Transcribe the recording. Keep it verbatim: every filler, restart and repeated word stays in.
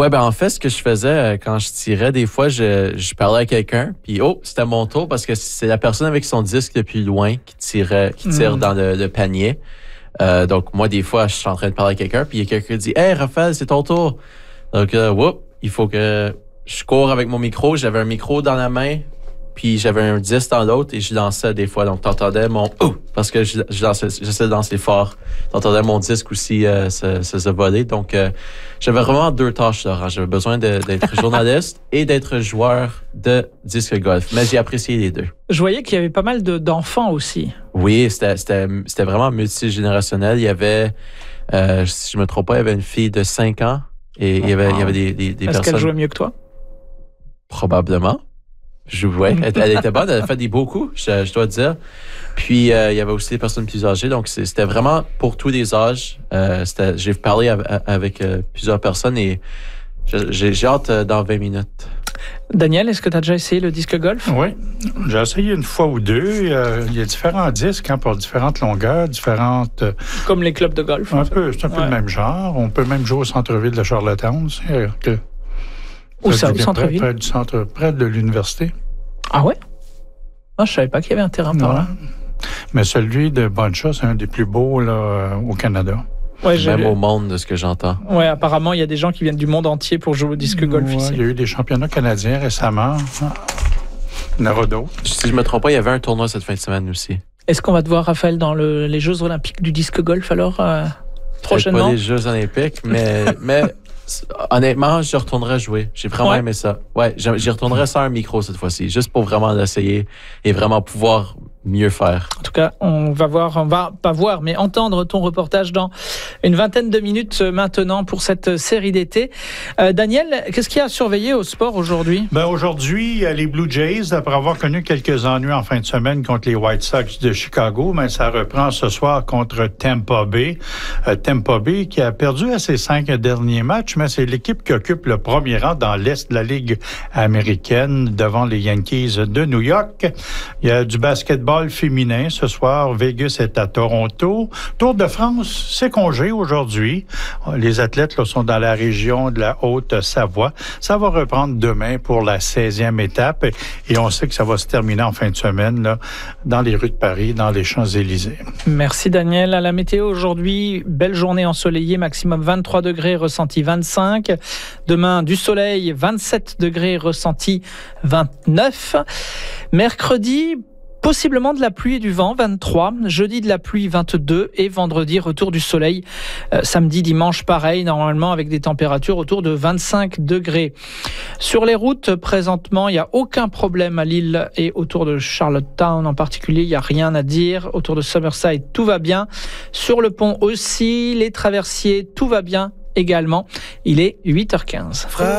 Ouais, ben en fait, ce que je faisais euh, quand je tirais, des fois, je, je parlais à quelqu'un, puis oh, c'était mon tour parce que c'est la personne avec son disque le plus loin qui tirait, qui tire Mm. dans le, le panier. Euh, donc moi, des fois, je suis en train de parler à quelqu'un, puis il y a quelqu'un qui dit, hey, Raphaël, c'est ton tour. Donc, euh, whoop, il faut que je cours avec mon micro. J'avais un micro dans la main, puis j'avais un disque dans l'autre et je dansais des fois. Donc, t'entendais mon oh parce que je, je dansais, j'essayais de danser fort. T'entendais mon disque aussi euh, se, se, se voler. Donc, euh, j'avais vraiment deux tâches, Laurent. J'avais besoin de, d'être journaliste et d'être joueur de disque golf. Mais j'ai apprécié les deux. Je voyais qu'il y avait pas mal de, d'enfants aussi. Oui, c'était, c'était, c'était vraiment multigénérationnel. Il y avait, euh, si je me trompe pas, il y avait une fille de cinq ans et il y avait, il y avait des, des, des Est-ce personnes... qu'elle jouait mieux que toi? Probablement. Je jouais. Elle, elle était bonne. Elle a fait des beaux coups, je, je dois dire. Puis, euh, il y avait aussi des personnes plus âgées. Donc, c'est, c'était vraiment pour tous les âges. Euh, c'était, j'ai parlé avec, avec euh, plusieurs personnes et j'ai, j'ai hâte euh, dans vingt minutes. Daniel, est-ce que tu as déjà essayé le disque golf? Oui, j'ai essayé une fois ou deux. Euh, il y a différents disques hein, pour différentes longueurs, différentes... Euh, Comme les clubs de golf. un peu, c'est un peu Ouais. le même genre. On peut même jouer au centre-ville de Charlottetown. C'est, que, Où ça, au près, centre-ville? près, du centre, près de l'université. Ah ouais? Ah, je savais pas qu'il y avait un terrain par là. Ouais. Mais celui de Boncha, c'est un des plus beaux là, euh, au Canada. Ouais, j'ai Même lu. au monde, de ce que j'entends. Ouais, apparemment, il y a des gens qui viennent du monde entier pour jouer au disque golf Ouais, ici. il y a eu des championnats canadiens récemment. Il y en aura d'autres. Si je me trompe pas, il y avait un tournoi cette fin de semaine aussi. Est-ce qu'on va te voir, Raphaël, dans le- les Jeux olympiques du disque golf alors euh, Peut-être prochainement? pas les Jeux olympiques, mais, mais honnêtement, je retournerai jouer. J'ai vraiment Ouais. aimé ça. Ouais, j'y j'y retournerai sans un micro cette fois-ci, juste pour vraiment l'essayer et vraiment pouvoir mieux faire. En tout cas, on va voir, on va pas voir, mais entendre ton reportage dans une vingtaine de minutes maintenant pour cette série d'été. Euh, Daniel, qu'est-ce qu'il y a à surveiller au sport aujourd'hui? Ben aujourd'hui, les Blue Jays, après avoir connu quelques ennuis en fin de semaine contre les White Sox de Chicago, ben ça reprend ce soir contre Tampa Bay. Euh, Tampa Bay qui a perdu à ses cinq derniers matchs, mais c'est l'équipe qui occupe le premier rang dans l'Est de la Ligue américaine devant les Yankees de New York. Il y a du basketball féminin ce soir. Vegas est à Toronto. Tour de France, c'est congé aujourd'hui. Les athlètes là, sont dans la région de la Haute-Savoie. Ça va reprendre demain pour la seizième étape et on sait que ça va se terminer en fin de semaine là, dans les rues de Paris, dans les Champs-Élysées. Merci Daniel. À la météo aujourd'hui, belle journée ensoleillée, maximum vingt-trois degrés, ressenti vingt-cinq. Demain, du soleil, vingt-sept degrés, ressenti vingt-neuf. Mercredi, possiblement de la pluie et du vent, vingt-trois. Jeudi, de la pluie, vingt-deux. Et vendredi, retour du soleil. Euh, samedi, dimanche, pareil, normalement avec des températures autour de vingt-cinq degrés. Sur les routes, présentement, il n'y a aucun problème à Lille et autour de Charlottetown en particulier. Il n'y a rien à dire. Autour de Summerside, tout va bien. Sur le pont aussi, les traversiers, tout va bien également. Il est huit heures quinze.